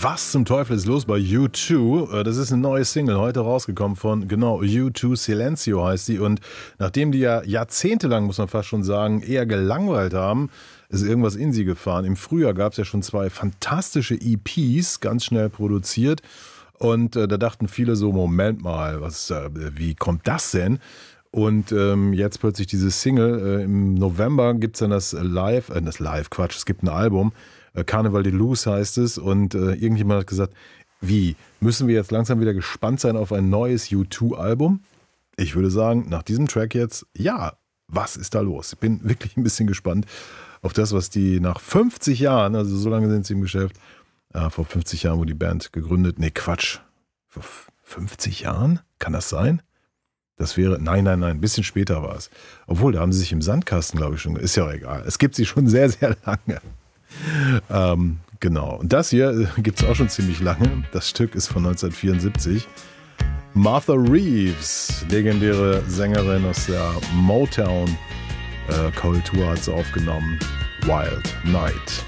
Was zum Teufel ist los bei U2? Das ist eine neue Single, heute rausgekommen von, genau, U2 Silencio heißt die. Und nachdem die ja jahrzehntelang, muss man fast schon sagen, eher gelangweilt haben, ist irgendwas in sie gefahren. Im Frühjahr gab es ja schon 2 fantastische EPs, ganz schnell produziert. Und da dachten viele so, Moment mal, wie kommt das denn? Und jetzt plötzlich diese Single. Im November gibt es dann es gibt ein Album. Carnival de Luz heißt es. Und irgendjemand hat gesagt, wie, müssen wir jetzt langsam wieder gespannt sein auf ein neues U2-Album? Ich würde sagen, nach diesem Track jetzt, ja, was ist da los? Ich bin wirklich ein bisschen gespannt auf das, was die nach 50 Jahren, also so lange sind sie im Geschäft, vor 50 Jahren wurde die Band gegründet. Nee, Quatsch. Vor 50 Jahren? Kann das sein? Das wäre, nein, ein bisschen später war es. Obwohl, da haben sie sich im Sandkasten, glaube ich, schon, ist ja auch egal. Es gibt sie schon sehr, sehr lange. Genau. Und das hier gibt es auch schon ziemlich lange. Das Stück ist von 1974. Martha Reeves, legendäre Sängerin aus der Motown-Kultur, hat sie aufgenommen. Wild Night.